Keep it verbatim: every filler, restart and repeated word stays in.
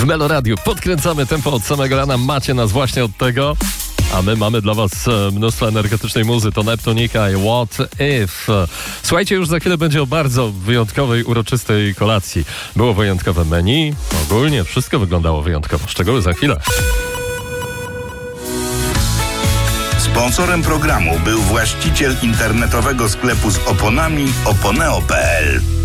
W Meloradiu podkręcamy tempo od samego rana. Macie nas właśnie od tego. A my mamy dla was mnóstwo energetycznej muzy. To Neptunika i What If. Słuchajcie, już za chwilę będzie o bardzo wyjątkowej, uroczystej kolacji. Było wyjątkowe menu. Ogólnie wszystko wyglądało wyjątkowo. Szczegóły za chwilę. Sponsorem programu był właściciel internetowego sklepu z oponami oponeo kropka p l.